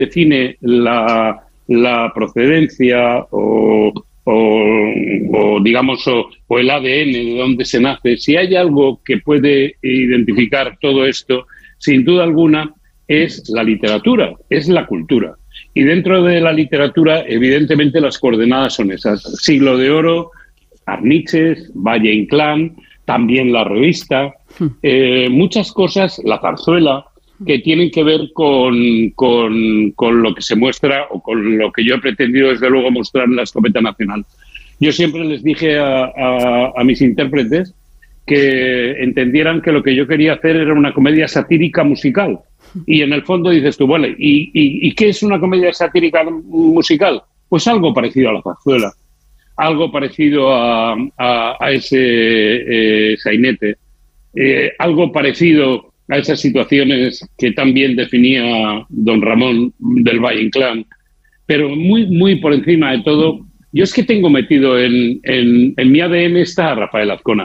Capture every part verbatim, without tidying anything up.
define la, la procedencia o, o, o digamos, o, o el A D N de dónde se nace, si hay algo que puede identificar todo esto, sin duda alguna, es la literatura, es la cultura. Y dentro de la literatura, evidentemente, las coordenadas son esas. Siglo de Oro, Arniches, Valle Inclán, también la revista, eh, muchas cosas, la zarzuela, que tienen que ver con, con, con lo que se muestra o con lo que yo he pretendido, desde luego, mostrar en la Escopeta Nacional. Yo siempre les dije a, a, a mis intérpretes que entendieran que lo que yo quería hacer era una comedia satírica musical. Y en el fondo dices tú, vale, ¿y, y, ¿y qué es una comedia satírica musical? Pues algo parecido a la zarzuela, algo parecido a, a, a ese eh, sainete, eh, algo parecido a esas situaciones que también definía don Ramón del Valle Inclán, pero muy, muy por encima de todo, yo es que tengo metido en, en, en mi A D N está Rafael Azcona.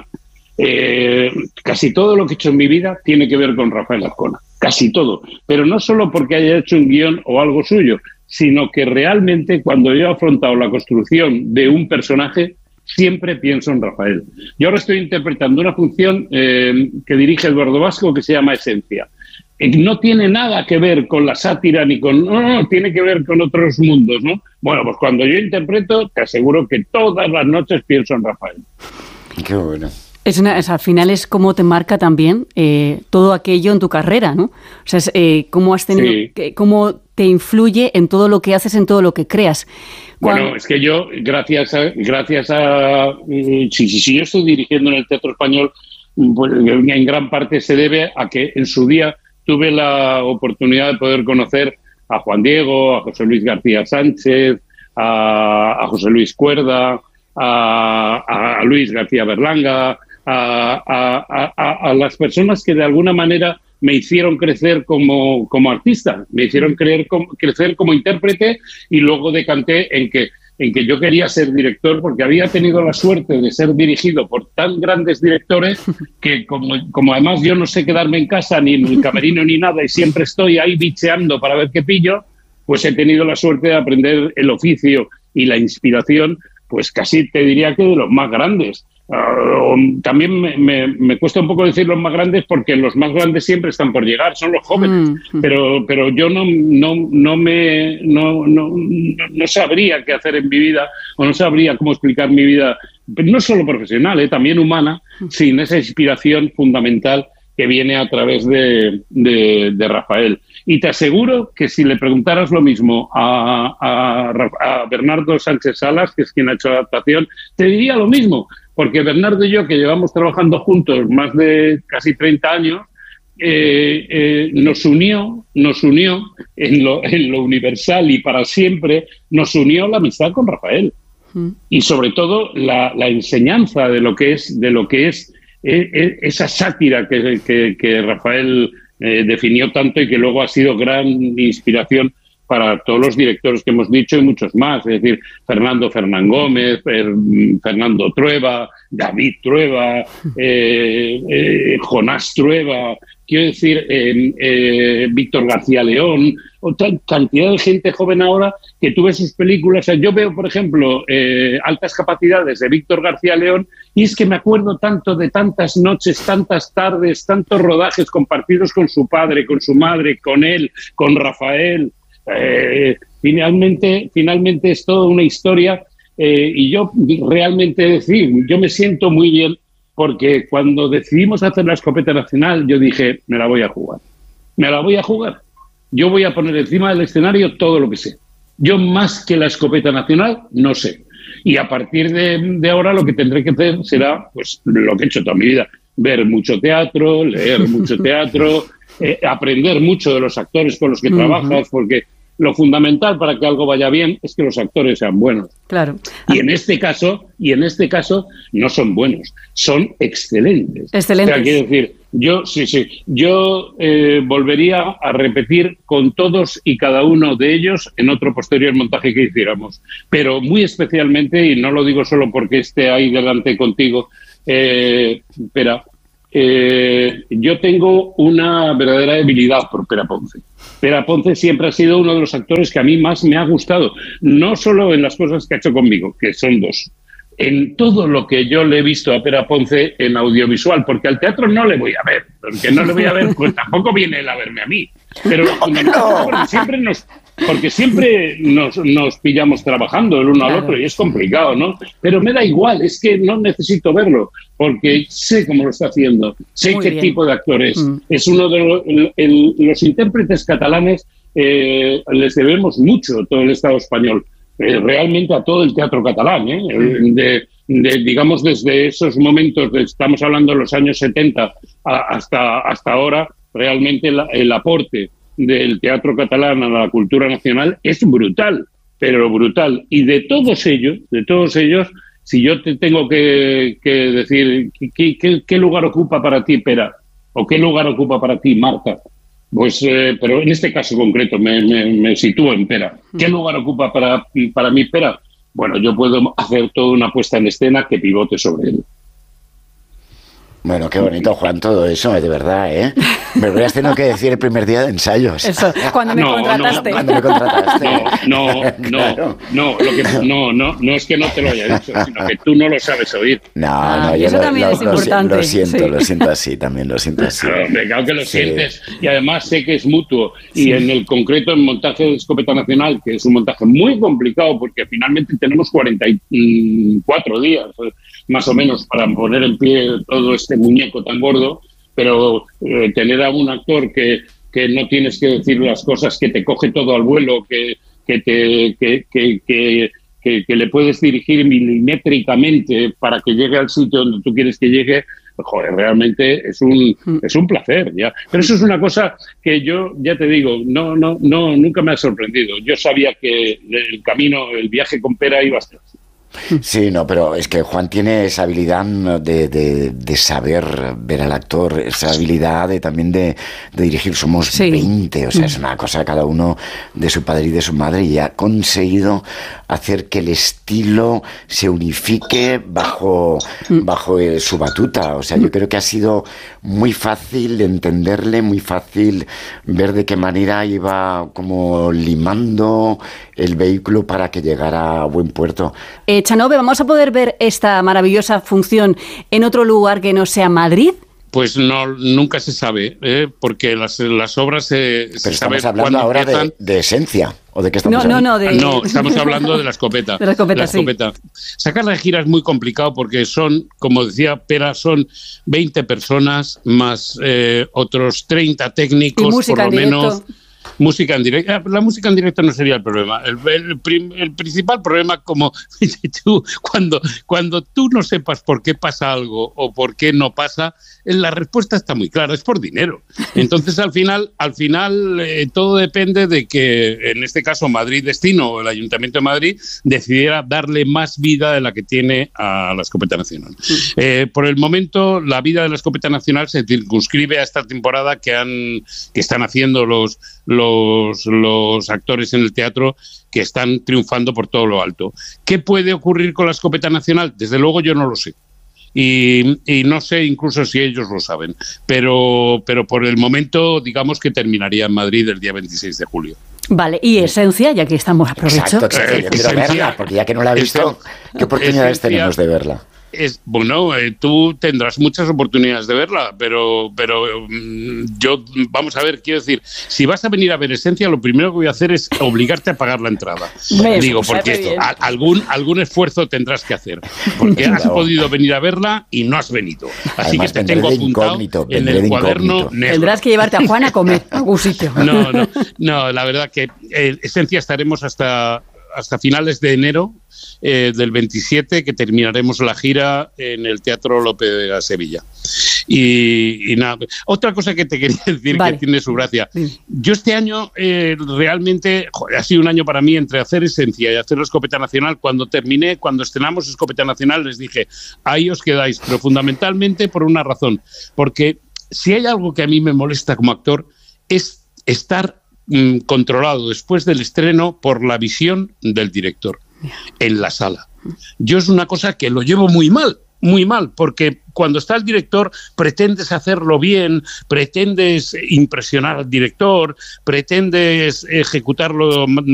Eh, casi todo lo que he hecho en mi vida tiene que ver con Rafael Azcona, casi todo, pero no solo porque haya hecho un guión o algo suyo, sino que realmente cuando yo he afrontado la construcción de un personaje, siempre pienso en Rafael. Yo ahora estoy interpretando una función eh, que dirige Eduardo Vasco que se llama Esencia. Eh, no tiene nada que ver con la sátira ni con... No, no, tiene que ver con otros mundos, ¿no? Bueno, pues cuando yo interpreto, te aseguro que todas las noches pienso en Rafael. Qué bueno. Es una, es, al final es cómo te marca también eh, todo aquello en tu carrera, ¿no? O sea, es, eh, cómo has tenido, sí. que, cómo te influye en todo lo que haces, en todo lo que creas. Cuando... Bueno, es que yo, gracias a, gracias a, si, si, si yo estoy dirigiendo en el Teatro Español, pues, en gran parte se debe a que en su día tuve la oportunidad de poder conocer a Juan Diego, a José Luis García Sánchez, a, a José Luis Cuerda, a, a Luis García Berlanga. A, a, a, a las personas que de alguna manera me hicieron crecer como, como artista, me hicieron creer, como, crecer como intérprete y luego decanté en que, en que yo quería ser director porque había tenido la suerte de ser dirigido por tan grandes directores que como, como además yo no sé quedarme en casa ni en el camerino ni nada y siempre estoy ahí bicheando para ver qué pillo, pues he tenido la suerte de aprender el oficio y la inspiración, pues casi te diría que de los más grandes. Uh, también me, me, me cuesta un poco decir los más grandes porque los más grandes siempre están por llegar, son los jóvenes, mm. pero pero yo no no no me no, no no sabría qué hacer en mi vida o no sabría cómo explicar mi vida, no solo profesional, eh, también humana, sin esa inspiración fundamental que viene a través de, de, de Rafael. Y te aseguro que si le preguntaras lo mismo a, a, a Bernardo Sánchez Salas, que es quien ha hecho la adaptación, te diría lo mismo. Porque Bernardo y yo, que llevamos trabajando juntos más de casi treinta años, eh, eh, nos unió, nos unió en lo, en lo universal y para siempre, nos unió la amistad con Rafael. Mm. Y sobre todo la, la enseñanza de lo que es, de lo que es eh, eh, esa sátira que, que, que Rafael eh, definió tanto y que luego ha sido gran inspiración para todos los directores que hemos dicho y muchos más, es decir, Fernando Fernán Gómez, Fernando Trueba, David Trueba, eh, eh, Jonás Trueba, quiero decir, eh, eh, Víctor García León, otra cantidad de gente joven ahora que tú ves sus películas. O sea, yo veo, por ejemplo, eh, Altas Capacidades de Víctor García León y es que me acuerdo tanto de tantas noches, tantas tardes, tantos rodajes compartidos con su padre, con su madre, con él, con Rafael. Eh, finalmente, finalmente es toda una historia eh, y yo realmente decir, yo me siento muy bien porque cuando decidimos hacer la Escopeta Nacional yo dije, me la voy a jugar, me la voy a jugar, yo voy a poner encima del escenario todo lo que sé, yo más que la Escopeta Nacional no sé y a partir de, de ahora lo que tendré que hacer será pues lo que he hecho toda mi vida, ver mucho teatro, leer mucho teatro, eh, aprender mucho de los actores con los que uh-huh. trabajas, porque lo fundamental para que algo vaya bien es que los actores sean buenos. Claro. Y en este caso, y en este caso, no son buenos, son excelentes. Excelentes. O sea, quiero decir, yo sí, sí, yo eh, volvería a repetir con todos y cada uno de ellos en otro posterior montaje que hiciéramos. Pero muy especialmente, y no lo digo solo porque esté ahí delante contigo, eh, espera, eh, yo tengo una verdadera debilidad por Pere Ponce. Pere Ponce siempre ha sido uno de los actores que a mí más me ha gustado, no solo en las cosas que ha hecho conmigo, que son dos, en todo lo que yo le he visto a Pere Ponce en audiovisual, porque al teatro no le voy a ver, porque no le voy a ver, pues tampoco viene él a verme a mí, pero no. porque siempre nos... Porque siempre nos, nos pillamos trabajando el uno claro. al otro y es complicado, ¿no? Pero me da igual, es que no necesito verlo, porque sé cómo lo está haciendo, sé Muy qué bien. tipo de actor es. Mm. Es uno de los, el, el, los intérpretes catalanes, eh, les debemos mucho todo el Estado español, eh, realmente a todo el teatro catalán, ¿eh? Mm. De, de, digamos, desde esos momentos, de, estamos hablando de los años setenta a, hasta, hasta ahora, realmente la, el aporte del teatro catalán a la cultura nacional es brutal, pero brutal. Y de todos ellos, de todos ellos, si yo te tengo que, que decir ¿qué, qué, qué lugar ocupa para ti Pere o qué lugar ocupa para ti Marta, pues, eh, pero en este caso concreto me, me, me sitúo en Pere. ¿Qué lugar ocupa para, para mí Pere? Bueno, yo puedo hacer toda una puesta en escena que pivote sobre él. Bueno, qué bonito, Juan, todo eso, de verdad, ¿eh? Me hubieras tenido que decir el primer día de ensayos. Eso, cuando me no, contrataste. No, cuando me contrataste. No, no, claro. no, no, lo que, no, no, no es que no te lo haya dicho, sino que tú no lo sabes oír. No, ah, no, yo eso lo, también lo, es importante. Lo siento, sí. lo siento así, también lo siento así. Claro, hombre, claro que lo sí. sientes, y además sé que es mutuo, y sí. en el concreto en montaje de Escopeta Nacional, que es un montaje muy complicado, porque finalmente tenemos cuarenta y cuatro días, más o menos, para poner en pie todo este muñeco tan gordo, pero eh, tener a un actor que, que no tienes que decir las cosas, que te coge todo al vuelo, que, que, te, que, que, que, que, que le puedes dirigir milimétricamente para que llegue al sitio donde tú quieres que llegue, joder, realmente es un, es un placer, ya. Pero eso es una cosa que yo, ya te digo, no, no, no, nunca me ha sorprendido. Yo sabía que el camino, el viaje con Pere iba a ser así. Sí, no, pero es que Juan tiene esa habilidad de, de, de saber ver al actor, esa habilidad de, también de, de dirigir. Somos sí. veinte, o sea, es una cosa cada uno de su padre y de su madre, y ha conseguido hacer que el estilo se unifique bajo, bajo eh, su batuta. O sea, yo creo que ha sido muy fácil entenderle, muy fácil ver de qué manera iba como limando el vehículo para que llegara a buen puerto. Eh, Chanove, ¿vamos a poder ver esta maravillosa función en otro lugar que no sea Madrid? Pues no, nunca se sabe, ¿eh? Porque las, las obras se, Pero se estamos hablando ahora de, de esencia, ¿o de qué estamos no, hablando? No, no, de... no, estamos hablando de la escopeta. De la escopeta, la escopeta. Sí. Sacarla de gira es muy complicado porque son, como decía Pere, son veinte personas más eh, otros treinta técnicos, por lo menos. Música en directo. La música en directo no sería el problema. El, el, el principal problema, como tú, cuando, cuando tú no sepas por qué pasa algo o por qué no pasa, la respuesta está muy clara, es por dinero. Entonces, al final, al final eh, todo depende de que, en este caso, Madrid Destino o el Ayuntamiento de Madrid decidiera darle más vida de la que tiene a la Escopeta Nacional. Eh, por el momento, la vida de la Escopeta Nacional se circunscribe a esta temporada que han que están haciendo los Los, los actores en el teatro, que están triunfando por todo lo alto. ¿Qué puede ocurrir con la Escopeta Nacional? Desde luego yo no lo sé. Y, y no sé incluso si ellos lo saben. Pero, pero por el momento, digamos que terminaría en Madrid el día veintiséis de julio. Vale, y Esencia, ya que estamos, aprovecho. Exacto, exacto. Yo quiero verla, porque ya que no la he visto, ¿qué oportunidades Esencia, tenemos de verla? Es, bueno, eh, tú tendrás muchas oportunidades de verla, pero, pero mm, yo, vamos a ver, quiero decir, si vas a venir a ver Esencia, lo primero que voy a hacer es obligarte a pagar la entrada. Me Digo, porque a, algún, algún esfuerzo tendrás que hacer, porque has no. podido venir a verla y no has venido. Así Además, que te tengo apuntado en el cuaderno negro. Tendrás que llevarte a Juan a comer a algún sitio. No, no, no, la verdad que eh, Esencia estaremos hasta... hasta finales de enero eh, del veintisiete, que terminaremos la gira en el Teatro Lope de la Sevilla. Y, y nada, otra cosa que te quería decir, vale, que tiene su gracia. Sí. Yo este año eh, realmente, joder, ha sido un año para mí entre hacer Esencia y hacer la Escopeta Nacional. Cuando terminé, cuando estrenamos Escopeta Nacional, les dije, ahí os quedáis, pero fundamentalmente por una razón, porque si hay algo que a mí me molesta como actor es estar controlado después del estreno por la visión del director en la sala. Yo es una cosa que lo llevo muy mal, muy mal, porque cuando está el director pretendes hacerlo bien, pretendes impresionar al director, pretendes ejecutarlo